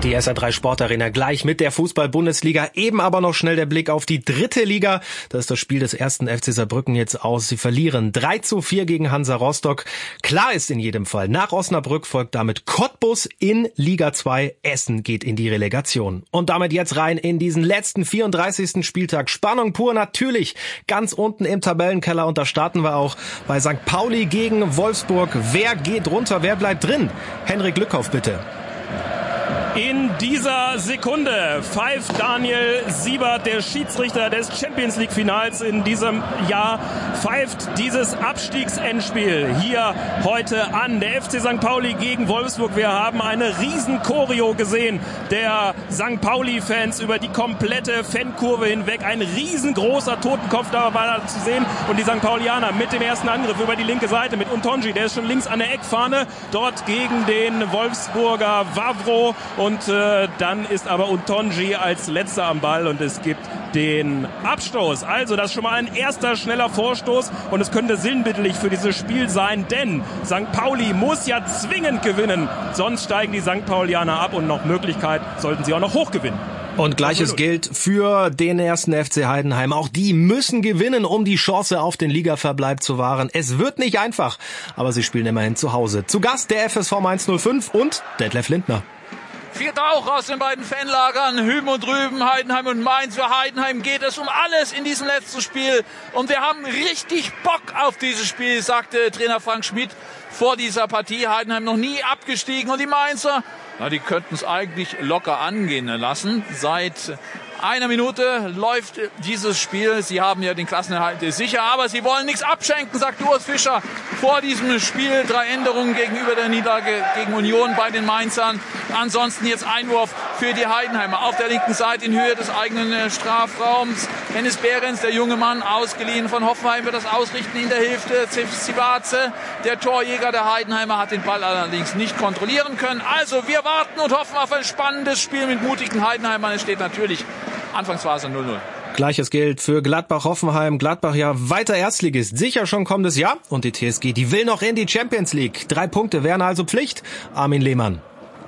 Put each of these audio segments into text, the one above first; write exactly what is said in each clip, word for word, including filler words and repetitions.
Die S R drei Sportarena gleich mit der Fußball-Bundesliga. Eben aber noch schnell der Blick auf die dritte Liga. Da ist das Spiel des ersten F C Saarbrücken jetzt aus. Sie verlieren drei zu vier gegen Hansa Rostock. Klar ist in jedem Fall, nach Osnabrück folgt damit Cottbus in Liga zwei. Essen geht in die Relegation. Und damit jetzt rein in diesen letzten vierunddreißigsten Spieltag. Spannung pur natürlich ganz unten im Tabellenkeller. Und da starten wir auch bei Sankt Pauli gegen Wolfsburg. Wer geht runter, wer bleibt drin? Henrik Lückhoff, bitte. In dieser Sekunde pfeift Daniel Siebert, der Schiedsrichter des Champions League Finals in diesem Jahr, pfeift dieses Abstiegsendspiel hier heute an. Der F C Sankt Pauli gegen Wolfsburg. Wir haben eine riesen Choreo gesehen der Sankt Pauli-Fans über die komplette Fankurve hinweg. Ein riesengroßer Totenkopf da war da zu sehen. Und die Sankt Paulianer mit dem ersten Angriff über die linke Seite mit Untonji. Der ist schon links an der Eckfahne. Dort gegen den Wolfsburger Wawro. Und äh, dann ist aber Untonji als letzter am Ball und es gibt den Abstoß. Also das ist schon mal ein erster schneller Vorstoß und es könnte sinnbildlich für dieses Spiel sein, denn Sankt Pauli muss ja zwingend gewinnen, sonst steigen die Sankt Paulianer ab und noch Möglichkeit sollten sie auch noch hoch gewinnen. Und Gleiches gilt für den ersten F C Heidenheim. Auch die müssen gewinnen, um die Chance auf den Ligaverbleib zu wahren. Es wird nicht einfach, aber sie spielen immerhin zu Hause. Zu Gast der F S V Mainz null fünf und Detlef Lindner. Viel Rauch aus den beiden Fanlagern, hüben und drüben, Heidenheim und Mainz. Für Heidenheim geht es um alles in diesem letzten Spiel. Und wir haben richtig Bock auf dieses Spiel, sagte Trainer Frank Schmidt vor dieser Partie. Heidenheim noch nie abgestiegen. Und die Mainzer, na, die könnten es eigentlich locker angehen lassen. Seit einer Minute läuft dieses Spiel. Sie haben ja den Klassenerhalt sicher, aber sie wollen nichts abschenken, sagt Urs Fischer vor diesem Spiel. Drei Änderungen gegenüber der Niederlage gegen Union bei den Mainzern. Ansonsten jetzt Einwurf für die Heidenheimer auf der linken Seite in Höhe des eigenen Strafraums. Hennis Behrens, der junge Mann, ausgeliehen von Hoffenheim, wird das ausrichten in der Hälfte. Zivaze, der Torjäger der Heidenheimer, hat den Ball allerdings nicht kontrollieren können. Also wir warten und hoffen auf ein spannendes Spiel mit mutigen Heidenheimern. Es steht natürlich Anfangsphase null null. Gleiches gilt für Gladbach-Hoffenheim. Gladbach ja weiter Erstligist, sicher schon kommendes Jahr. Und die T S G, die will noch in die Champions League. Drei Punkte wären also Pflicht. Armin Lehmann.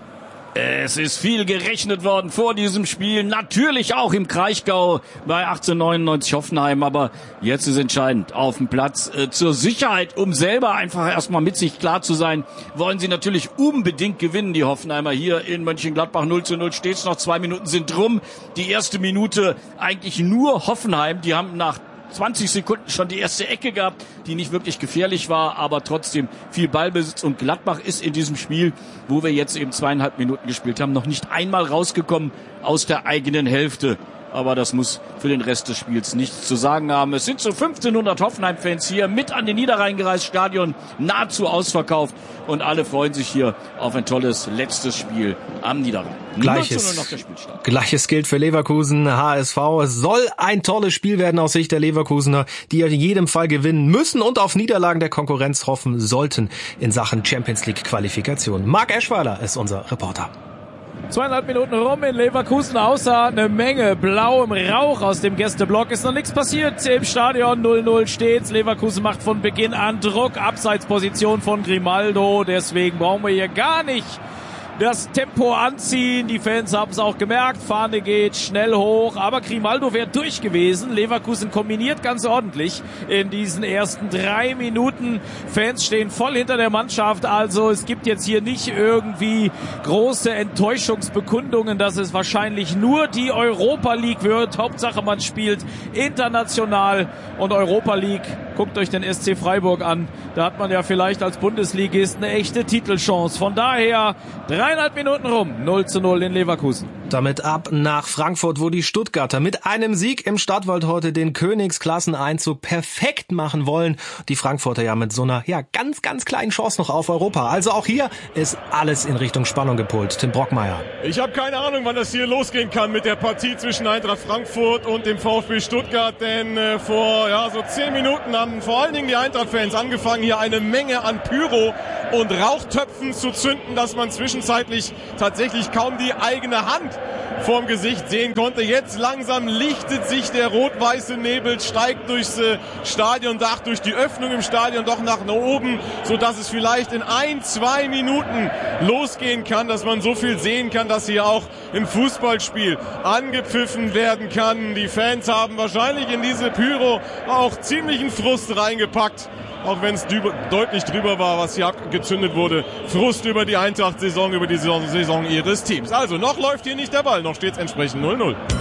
Es ist viel gerechnet worden vor diesem Spiel, natürlich auch im Kraichgau bei achtzehnhundertneunundneunzig Hoffenheim, aber jetzt ist entscheidend auf dem Platz. Äh, zur Sicherheit, um selber einfach erstmal mit sich klar zu sein, wollen sie natürlich unbedingt gewinnen, die Hoffenheimer. Hier in Mönchengladbach null zu null steht's noch, zwei Minuten sind rum. Die erste Minute eigentlich nur Hoffenheim, die haben nach zwanzig Sekunden schon die erste Ecke gehabt, die nicht wirklich gefährlich war, aber trotzdem viel Ballbesitz. Und Gladbach ist in diesem Spiel, wo wir jetzt eben zweieinhalb Minuten gespielt haben, noch nicht einmal rausgekommen aus der eigenen Hälfte. Aber das muss für den Rest des Spiels nichts zu sagen haben. Es sind so fünfzehnhundert Hoffenheim-Fans hier mit an den Niederrhein gereist, Stadion nahezu ausverkauft. Und alle freuen sich hier auf ein tolles letztes Spiel am Niederrhein. Gleiches, Gleiches gilt für Leverkusen, H S V. Es soll ein tolles Spiel werden aus Sicht der Leverkusener, die in jedem Fall gewinnen müssen und auf Niederlagen der Konkurrenz hoffen sollten in Sachen Champions League Qualifikation. Marc Eschweiler ist unser Reporter. Zweieinhalb Minuten rum in Leverkusen, außer eine Menge blauem Rauch aus dem Gästeblock. Ist noch nichts passiert im Stadion, null null steht's. Leverkusen macht von Beginn an Druck, Abseitsposition von Grimaldo. Deswegen brauchen wir hier gar nicht das Tempo anziehen. Die Fans haben es auch gemerkt. Fahne geht schnell hoch, aber Grimaldo wäre durch gewesen. Leverkusen kombiniert ganz ordentlich in diesen ersten drei Minuten. Fans stehen voll hinter der Mannschaft. Also es gibt jetzt hier nicht irgendwie große Enttäuschungsbekundungen, dass es wahrscheinlich nur die Europa League wird. Hauptsache man spielt international und Europa League. Guckt euch den S C Freiburg an. Da hat man ja vielleicht als Bundesligist eine echte Titelchance. Von daher dreieinhalb Minuten rum, null zu null in Leverkusen. Damit ab nach Frankfurt, wo die Stuttgarter mit einem Sieg im Stadtwald heute den Königsklasseneinzug perfekt machen wollen. Die Frankfurter ja mit so einer ja ganz, ganz kleinen Chance noch auf Europa. Also auch hier ist alles in Richtung Spannung gepolt. Tim Brockmeier. Ich habe keine Ahnung, wann das hier losgehen kann mit der Partie zwischen Eintracht Frankfurt und dem VfB Stuttgart. Denn äh, vor ja so zehn Minuten haben vor allen Dingen die Eintracht-Fans angefangen, hier eine Menge an Pyro und Rauchtöpfen zu zünden, dass man zwischenzeitlich tatsächlich kaum die eigene Hand vorm Gesicht sehen konnte. Jetzt langsam lichtet sich der rot-weiße Nebel, steigt durchs äh, Stadiondach, durch die Öffnung im Stadion doch nach oben, sodass es vielleicht in ein, zwei Minuten losgehen kann, dass man so viel sehen kann, dass hier auch ein Fußballspiel angepfiffen werden kann. Die Fans haben wahrscheinlich in diese Pyro auch ziemlichen Frust reingepackt. Auch wenn es deutlich drüber war, was hier gezündet wurde. Frust über die Eintracht-Saison, über die Saison, Saison ihres Teams. Also, noch läuft hier nicht der Ball, noch steht es entsprechend null null.